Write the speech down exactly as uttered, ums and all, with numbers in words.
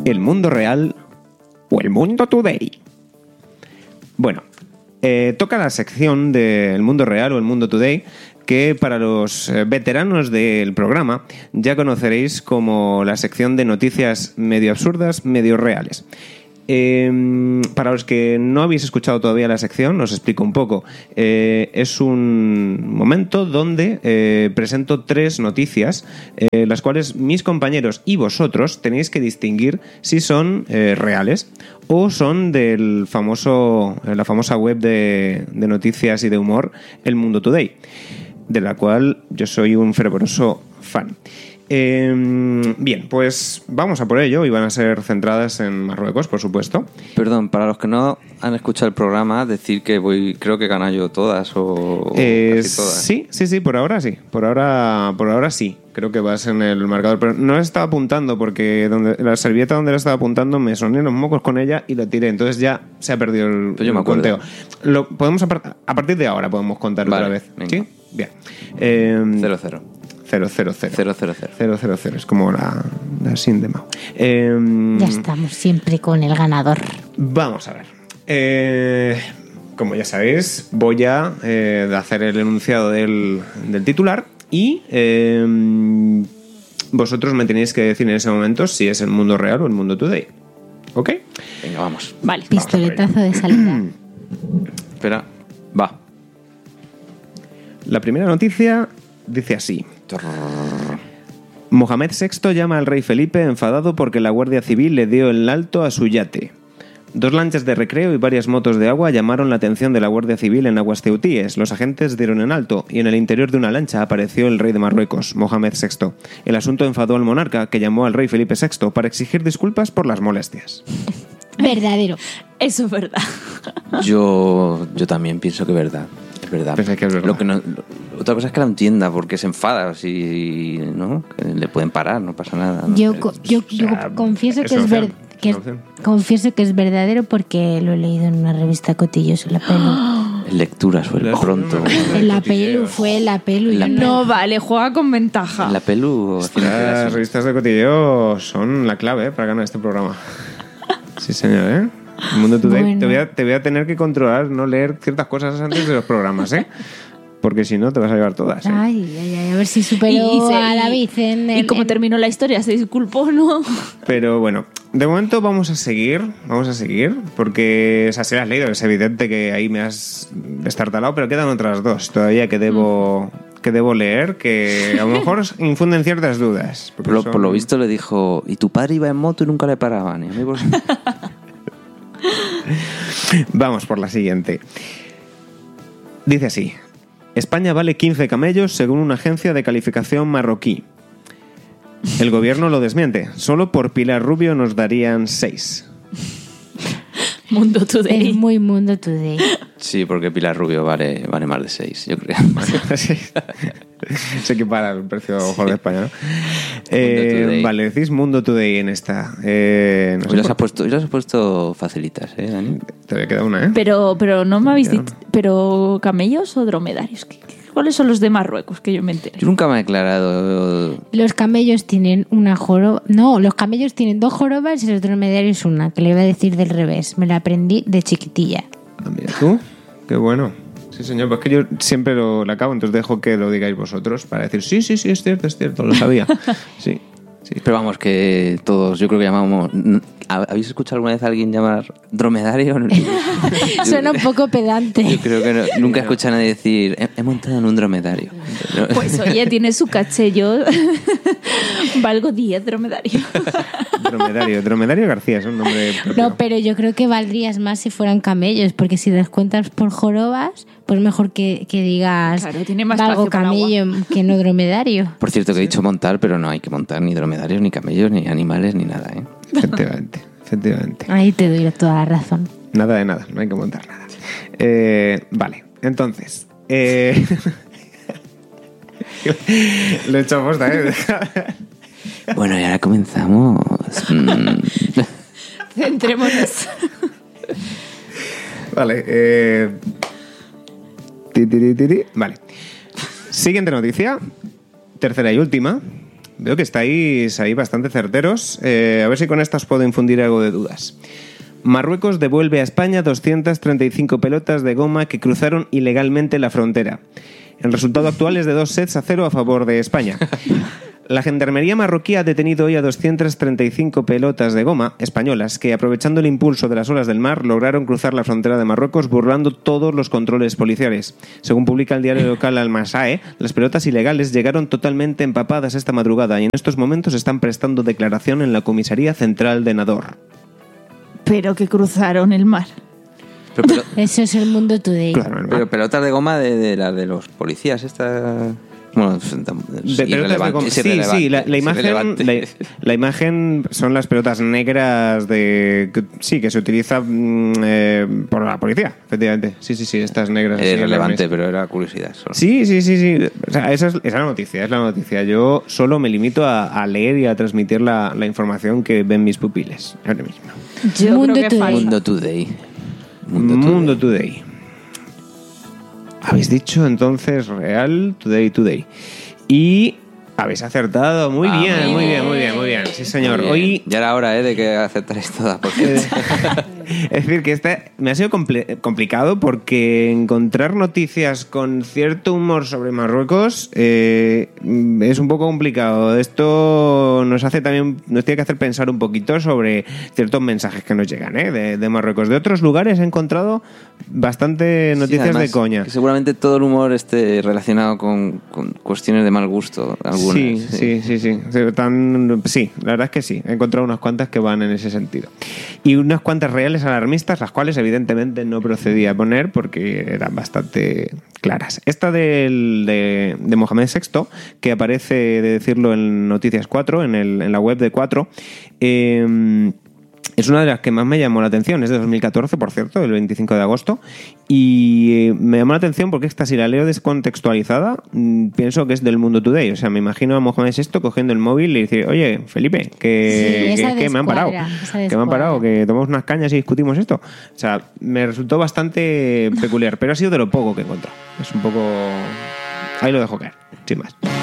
¿El mundo real o el mundo today? Bueno, eh, toca la sección del mundo real o el mundo today, que para los veteranos del programa ya conoceréis como la sección de noticias medio absurdas, medio reales. Eh, para los que no habéis escuchado todavía la sección, os explico un poco. Eh, es un momento donde eh, presento tres noticias, eh, las cuales mis compañeros y vosotros tenéis que distinguir si son eh, reales o son del famoso, la famosa web de, de noticias y de humor El Mundo Today, de la cual yo soy un fervoroso fan. Eh, bien, pues vamos a por ello y van a ser centradas en Marruecos, por supuesto. Perdón, para los que no han escuchado el programa, decir que voy, creo que gano yo todas o eh, casi todas. Sí, sí, sí, por ahora sí. Por ahora, por ahora sí. Creo que vas en el marcador, pero no estaba apuntando porque donde, la servilleta donde la estaba apuntando me soné los mocos con ella y la tiré. Entonces ya se ha perdido el, pues yo me el conteo. Lo podemos a, a partir de ahora podemos contar vale, otra vez. Venga. ¿Sí? Bien. Eh, cero cero. Cero, cero, cero. Cero, cero, cero. Cero, cero, cero. Es como la, la sin de Mao. Eh, ya estamos siempre con el ganador. Vamos a ver. Eh, como ya sabéis, voy a eh, hacer el enunciado del, del titular y eh, vosotros me tenéis que decir en ese momento si es el mundo real o el mundo today. ¿Ok? Venga, vamos. Vale. Pistoletazo de salida. Espera. Va. La primera noticia dice así. Mohamed sexto llama al rey Felipe enfadado porque la Guardia Civil le dio el alto a su yate. Dos lanchas de recreo y varias motos de agua llamaron la atención de la Guardia Civil en aguas ceutíes. Los agentes dieron en alto y en el interior de una lancha apareció el rey de Marruecos, Mohamed sexto. El asunto enfadó al monarca, que llamó al rey Felipe sexto para exigir disculpas por las molestias. Verdadero. Eso es verdad. Yo, yo también pienso que es verdad. Es verdad. Pensé que es verdad. Lo que no, lo, otra cosa es que la entienda porque se enfada, si, ¿no? Que le pueden parar, no pasa nada. ¿no? Yo, yo, yo sea, confieso es que es, ver, opción, que es es opción. confieso que es verdadero porque lo he leído en una revista Cotillos en la pelu. En lectura suele pronto. En la pelu fue en la pelu. En la yo No vale, juega con ventaja. En la pelu. Las revistas de cotilleo son la clave, ¿eh?, para ganar este programa. Sí, señor, ¿eh? El Mundo Today. Bueno. Te, voy a, te voy a tener que controlar, no leer ciertas cosas antes de los programas, ¿eh? Porque si no, te vas a llevar todas, ¿eh? Ay, ay, ay, a ver si supero Y- y se- a y- David en, Y en- como en- terminó la historia, se disculpó, ¿no? Pero bueno, de momento vamos a seguir, vamos a seguir, porque, o sea, si lo has leído, es evidente que ahí me has destartalado, pero quedan otras dos todavía que debo, que debo leer, que a lo mejor infunden ciertas dudas. porque Por lo, son- por lo visto le dijo, y tu padre iba en moto y nunca le paraban. Y a mí, pues, Vamos por la siguiente. Dice así: España vale quince camellos según una agencia de calificación marroquí. El gobierno lo desmiente. Solo por Pilar Rubio nos darían seis. Mundo Today. Es muy Mundo Today. sí, porque Pilar Rubio vale, vale más de seis, yo creo. Sí. Se equipara el precio ojo de España, ¿no? Eh, Today. vale, decís Mundo Today en esta. Eh, no sé Hoy las por- has puesto, hoy las has puesto facilitas, ¿eh, Dani? Todavía queda una, ¿eh? Pero, pero no me habéis Ya. dicho. ¿Pero camellos o dromedarios? ¿Qué- qué- ¿Cuáles son los de Marruecos que yo me enteré? Yo nunca me he declarado... Los camellos tienen una joroba. No, los camellos tienen dos jorobas y los dromedarios una, que le iba a decir del revés. Me la aprendí de chiquitilla. Ah, mira tú, qué bueno. Sí, señor, pues que yo siempre lo, lo acabo, entonces dejo que lo digáis vosotros para decir, sí, sí, sí, es cierto, es cierto, lo sabía. Sí, sí. Pero vamos, que todos, yo creo que llamamos... ¿Habéis escuchado alguna vez a alguien llamar dromedario? Suena un poco pedante. Yo creo que no- nunca escuché a nadie decir, he, he montado en un dromedario. Pues oye, tiene su caché. Yo valgo diez dromedario. Dromedario, Dromedario García es un nombre propio. No, pero yo creo que valdrías más si fueran camellos, porque si las cuentas por jorobas, pues mejor que, que digas Claro, tiene más valgo espacio para camello que no dromedario. Por cierto, que he dicho montar, pero no hay que montar ni dromedarios, ni camellos, ni animales, ni nada, ¿eh? Efectivamente, efectivamente. Ahí te doy toda la razón. Nada de nada, no hay que montar nada. Eh, vale, entonces... Eh... Lo he hecho a posta, ¿eh? Bueno, y ahora comenzamos. Mm. Centrémonos. Vale, eh... ti, ti, ti, ti, ti. Vale. Siguiente noticia, tercera y última. Veo que estáis ahí bastante certeros. Eh, a ver si con esta os puedo infundir algo de dudas. Marruecos devuelve a España doscientas treinta y cinco pelotas de goma que cruzaron ilegalmente la frontera. El resultado actual es de dos sets a cero a favor de España. La Gendarmería marroquí ha detenido hoy a doscientas treinta y cinco pelotas de goma españolas que, aprovechando el impulso de las olas del mar, lograron cruzar la frontera de Marruecos burlando todos los controles policiales. Según publica el diario local Al Masae, las pelotas ilegales llegaron totalmente empapadas esta madrugada y en estos momentos están prestando declaración en la comisaría central de Nador. Pero que cruzaron el mar. Pero, pero, Eso es el Mundo Today. Claro, el mar. pero pelotas de goma de, de las de los policías, esta... Bueno, es De pelotas de goma. es Sí, irrelevante, sí, la, la es imagen, irrelevante. la, la imagen son las pelotas negras de que- sí que se utiliza mm, eh, por la policía, efectivamente. Sí, sí, sí, estas negras. Es así relevante, enormes. pero era curiosidad solo. Sí, sí, sí, sí. O sea, esa es, esa es la noticia, es la noticia. Yo solo me limito a, a leer y a transmitir la, la información que ven mis pupiles ahora mismo. Yo Mundo creo que Today. falta. Mundo Today. Mundo Mundo, Today. Today. Habéis dicho entonces Real Today Today. Y habéis acertado. Muy Ah, bien, muy muy bien, bien. muy bien, muy bien. Sí, señor. Muy bien. Hoy Ya era hora, ¿eh? De que aceptarais todas, por cierto. es decir, que este me ha sido comple- complicado porque encontrar noticias con cierto humor sobre Marruecos eh, es un poco complicado. Esto nos hace también, nos tiene que hacer pensar un poquito sobre ciertos mensajes que nos llegan ¿eh? de, de Marruecos. De otros lugares he encontrado bastante Sí, noticias además, de coña. que seguramente todo el humor esté relacionado con, con cuestiones de mal gusto. Algunas. Sí, sí, sí, sí. Sí, tan- sí, la verdad es que sí. He encontrado unas cuantas que van en ese sentido. Y unas cuantas reales alarmistas, las cuales evidentemente no procedía a poner porque eran bastante claras. Esta del, de, de Mohamed sexto, que aparece de decirlo en Noticias cuatro, en, el, en la web de cuatro, eh, es una de las que más me llamó la atención. Es de dos mil catorce, por cierto, el veinticinco de agosto. Y eh, me llamó la atención porque esta, si la leo descontextualizada, mmm, pienso que es del Mundo Today. O sea, me imagino a Mohamed sexto cogiendo el móvil y decir, oye, Felipe, que, Sí, esa que, que me han parado. descuadra, esa Que me han descuadra. parado, que tomamos unas cañas y discutimos esto. O sea, me resultó bastante peculiar, pero ha sido de lo poco que he encontrado. Es un poco... Ahí lo dejo caer, sin más.